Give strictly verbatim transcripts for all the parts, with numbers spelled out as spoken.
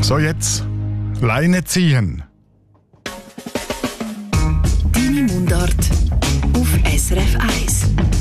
So, jetzt Leine ziehen. Deine Mundart auf S R F eins.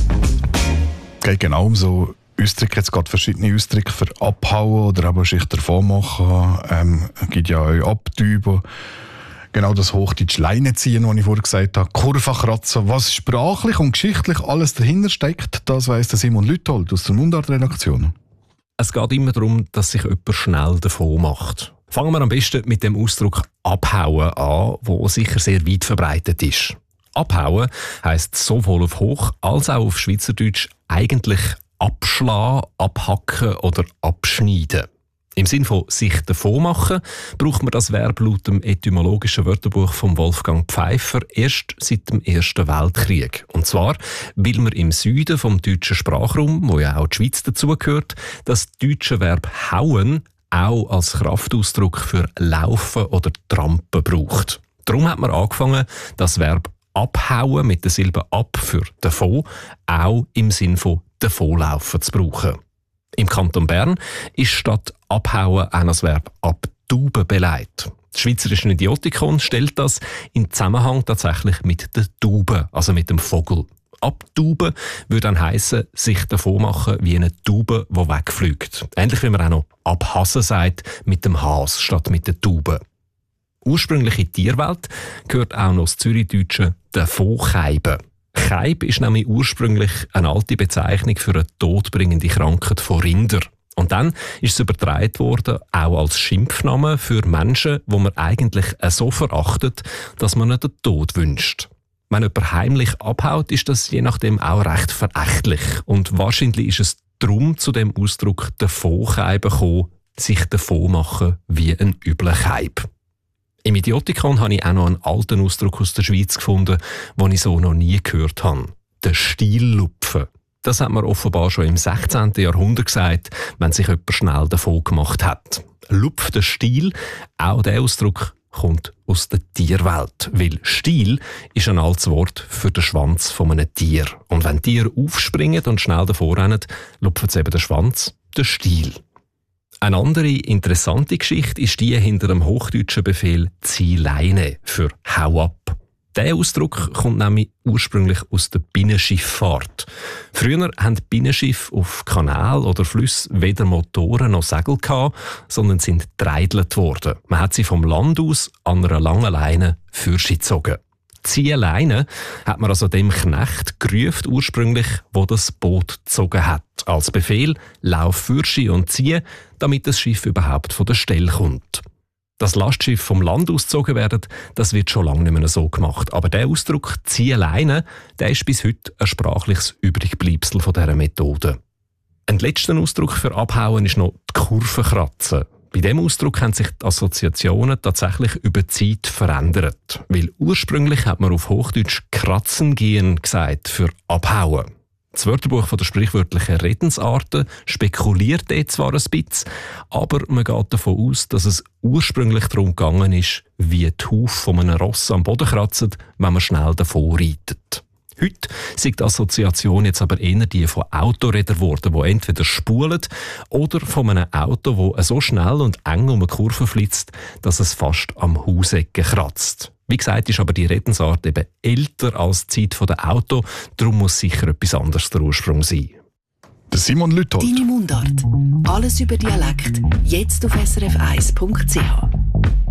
Geht genau um so Ausdrücke, jetzt gerade verschiedene Ausdrücke für abhauen oder aber sich davon machen. Ähm, es gibt ja auch Abtüben. Genau das Hochdeutsch Leine ziehen, was ich vorher gesagt habe. Kurve kratzen. Was sprachlich und geschichtlich alles dahinter steckt, das weiss der Simon Lüthold aus der Mundart-Redaktion. Es geht immer darum, dass sich jemand schnell davon macht. Fangen wir am besten mit dem Ausdruck «abhauen» an, der sicher sehr weit verbreitet ist. «Abhauen» heisst sowohl auf Hoch- als auch auf Schweizerdeutsch eigentlich abschlagen, abhacken oder abschneiden. Im Sinn von «sich davon machen» braucht man das Verb laut dem etymologischen Wörterbuch von Wolfgang Pfeiffer erst seit dem Ersten Weltkrieg. Und zwar, weil man im Süden vom deutschen Sprachraum, wo ja auch die Schweiz dazugehört, das deutsche Verb «hauen» auch als Kraftausdruck für «laufen» oder «trampen» braucht. Darum hat man angefangen, das Verb «abhauen» mit der Silbe «ab» für «davon» auch im Sinn von «davonlaufen» zu brauchen. Im Kanton Bern ist statt «abhauen» auch das Verb «abtauben» belegt. Das Schweizerische Idiotikon stellt das in Zusammenhang tatsächlich mit der Taube, also mit dem Vogel. Abtauben würde dann heissen, sich davon machen wie eine Taube, die wegfliegt. Ähnlich wie man auch noch abhassen sagt, mit dem Has statt mit der Taube. Ursprünglich in die Tierwelt gehört auch noch das Zürichdeutsche «davoncheiben». Cheib ist nämlich ursprünglich eine alte Bezeichnung für eine todbringende Krankheit von Rindern. Und dann ist es übertragen worden, auch als Schimpfname für Menschen, die man eigentlich so verachtet, dass man ihnen den Tod wünscht. Wenn jemand heimlich abhaut, ist das je nachdem auch recht verächtlich. Und wahrscheinlich ist es darum zu dem Ausdruck «davoncheiben» gekommen, sich davon machen wie ein übler Cheib. Im Idiotikon habe ich auch noch einen alten Ausdruck aus der Schweiz gefunden, den ich so noch nie gehört habe. Der Stiellupfen. Das hat man offenbar schon im sechzehnten Jahrhundert gesagt, wenn sich jemand schnell davon gemacht hat. Lupf der Stiel, auch der Ausdruck kommt aus der Tierwelt. Weil Stiel ist ein altes Wort für den Schwanz von einem Tier. Und wenn Tiere aufspringen und schnell davor rennen, lupfen sie eben den Schwanz, den Stiel. Eine andere interessante Geschichte ist die hinter dem hochdeutschen Befehl «zieh Leine» für «hau ab». Dieser Ausdruck kommt nämlich ursprünglich aus der Binnenschifffahrt. Früher hatten Binnenschiffe auf Kanälen oder Flüssen weder Motoren noch Segel gehabt, sondern sind dreidelt worden. Man hat sie vom Land aus an einer langen Leine für sie gezogen. «Zieh Leine» hat man also dem Knecht gerufen, ursprünglich, wo das Boot gezogen hat. Als Befehl «Lauf Fürschi und zieh», damit das Schiff überhaupt von der Stelle kommt. Dass Lastschiff vom Land ausgezogen werden, das wird schon lange nicht mehr so gemacht. Aber der Ausdruck «Zieh Leine», der ist bis heute ein sprachliches Übrigbleibsel von dieser Methode. Ein letzter Ausdruck für Abhauen ist noch die Kurve kratzen. Bei diesem Ausdruck haben sich die Assoziationen tatsächlich über die Zeit verändert. Weil ursprünglich hat man auf Hochdeutsch «kratzen gehen» gesagt für «abhauen». Das Wörterbuch der sprichwörtlichen Redensarten spekuliert dort zwar ein bisschen, aber man geht davon aus, dass es ursprünglich darum gegangen ist, wie die Hufe von einem Ross am Boden kratzen, wenn man schnell davon reitet. Heute sind die Assoziation jetzt aber eher die von Autorädern geworden, die entweder spulen oder von einem Auto, das so schnell und eng um eine Kurve flitzt, dass es fast am Hausecken kratzt. Wie gesagt, ist aber die Redensart eben älter als die Zeit der Auto, darum muss sicher etwas anderes der Ursprung sein. Der Simon Lüthold. Deine Mundart. Alles über Dialekt. Jetzt auf S R F eins Punkt C H.